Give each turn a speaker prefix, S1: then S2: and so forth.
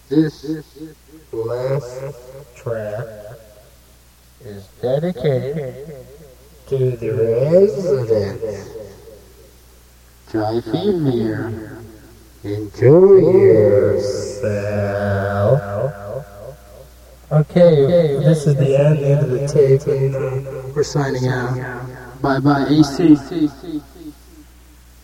S1: This last track is dedicated to the residents. Driving here. Enjoy yourself. Okay, this is the end of the tape, and we're signing out. Bye bye, AC.